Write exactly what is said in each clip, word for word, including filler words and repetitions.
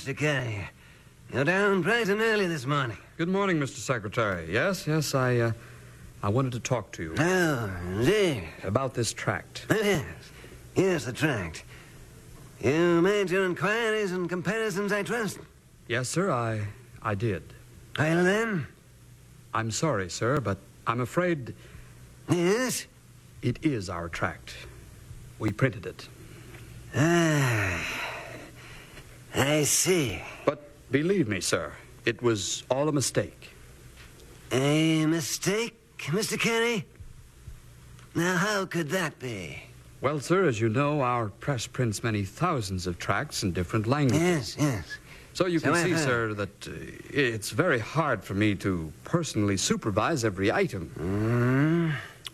Mister Carey. You're down bright and early this morning. Good morning, Mister Secretary. Yes, yes, I, uh, I wanted to talk to you. Oh, indeed. About this tract. Oh, yes. Yes, the tract. You made your inquiries and comparisons, I trust? Yes, sir, I, I did. Well, then? I'm sorry, sir, but I'm afraid... Yes? It is our tract. We printed it. Ah, I see. But believe me, sir, it was all a mistake. A mistake, Mister Carey? Now, how could that be? Well, sir, as you know, our press prints many thousands of tracts in different languages. Yes, yes. So you So can I see, heard. sir, that uh, it's very hard for me to personally supervise every item. Mm.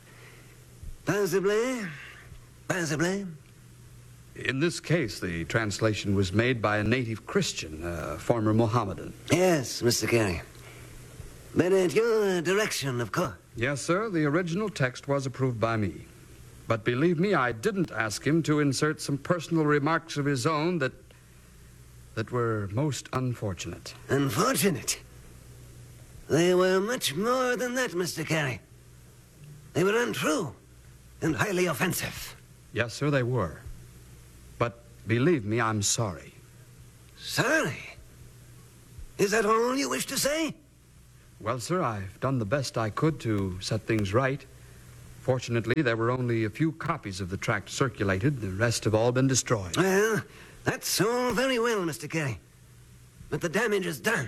Possibly. Possibly. In this case, the translation was made by a native Christian, a former Mohammedan. Yes, Mister Carey. But at your direction, of course. Yes, sir, the original text was approved by me. But believe me, I didn't ask him to insert some personal remarks of his own that that were most unfortunate. Unfortunate. They were much more than that, Mister Carey. They were untrue and highly offensive. Yes, sir, they were. But believe me, I'm sorry. Sorry? Is that all you wish to say? Well, sir, I've done the best I could to set things right. Fortunately, there were only a few copies of the tract circulated. The rest have all been destroyed. Well, that's all very well, Mister Carey. But the damage is done.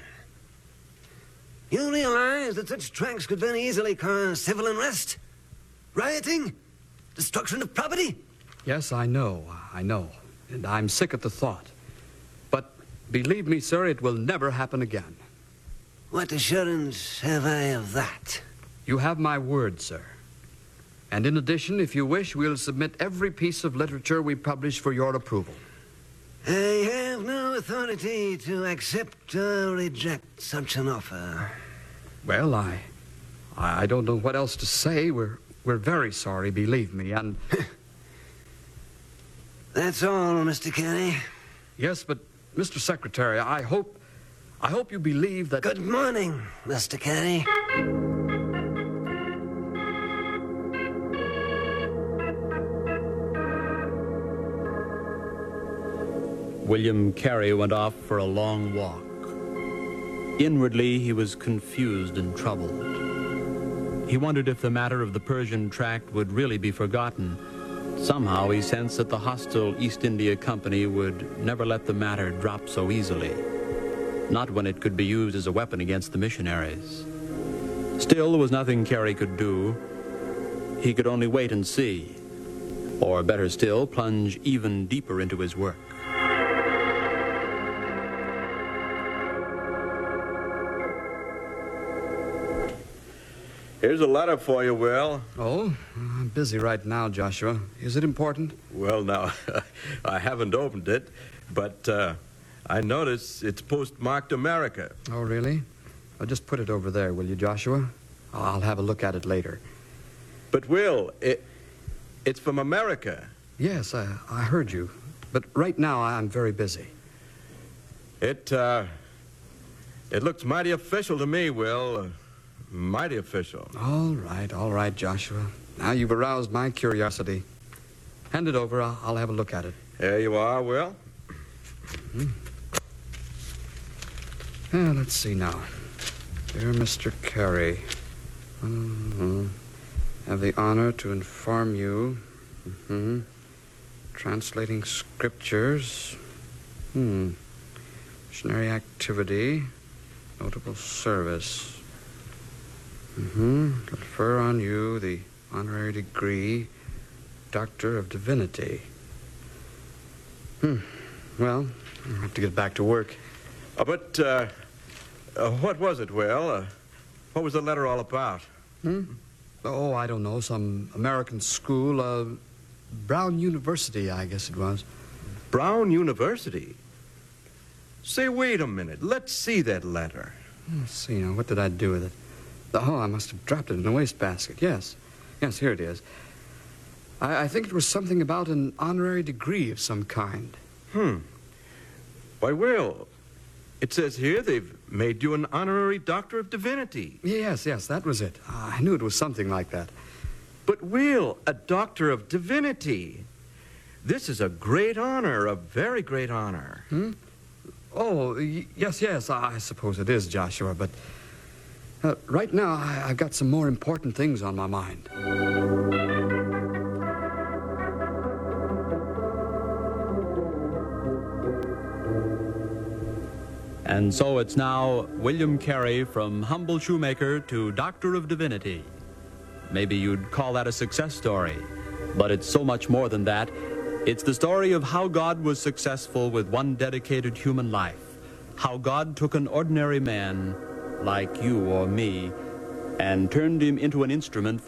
You realize that such tracts could very easily cause civil unrest, rioting, destruction of property? Yes, I know, I know. And I'm sick at the thought. But believe me, sir, it will never happen again. What assurance have I of that? You have my word, sir. And in addition, if you wish, we'll submit every piece of literature we publish for your approval. I have no authority to accept or reject such an offer. Well, I... I don't know what else to say. We're, we're very sorry, believe me, and... That's all, Mister Carey. Yes, but, Mister Secretary, I hope... I hope you believe that... Good morning, Mister Carey. William Carey went off for a long walk. Inwardly, he was confused and troubled. He wondered if the matter of the Persian tract would really be forgotten. Somehow, he sensed that the hostile East India Company would never let the matter drop so easily. Not when it could be used as a weapon against the missionaries. Still, there was nothing Carey could do. He could only wait and see. Or better still, plunge even deeper into his work. Here's a letter for you, Will. Oh, I'm busy right now, Joshua. Is it important? Well, now, I haven't opened it, but uh, I notice it's postmarked America. Oh, really? I'll just put it over there, will you, Joshua? I'll have a look at it later. But, Will, it, it's from America. Yes, I, I heard you. But right now, I'm very busy. It, uh, it looks mighty official to me, Will. Uh, mighty official. All right, all right, Joshua. Now you've aroused my curiosity. Hand it over. I'll, I'll have a look at it. There you are, Will. Hmm. Yeah, let's see now. Dear Mister Carey, mm-hmm. have the honor to inform you. Mm-hmm. Translating scriptures. Hmm. Missionary activity. Notable service. Mm-hmm. Confer on you the honorary degree, Doctor of Divinity. Hmm. Well, I'll have to get back to work. Uh, but, uh, uh, what was it, Will? Uh, what was the letter all about? Hmm? Oh, I don't know. Some American school, uh, Brown University, I guess it was. Brown University? Say, wait a minute. Let's see that letter. Let's see now. What did I do with it? Oh, I must have dropped it in the wastebasket. Yes. Yes, here it is. I, I think it was something about an honorary degree of some kind. Hmm. Why, Will, It says here they've made you an honorary Doctor of Divinity. Yes, yes, that was it. I knew it was something like that. But, Will, a Doctor of Divinity. This is a great honor, a very great honor. Hmm? Oh, y- yes, yes, I suppose it is, Joshua, but uh, right now I- I've got some more important things on my mind. And so it's now William Carey from humble shoemaker to Doctor of Divinity. Maybe you'd call that a success story, but it's so much more than that. It's the story of how God was successful with one dedicated human life, how God took an ordinary man like you or me and turned him into an instrument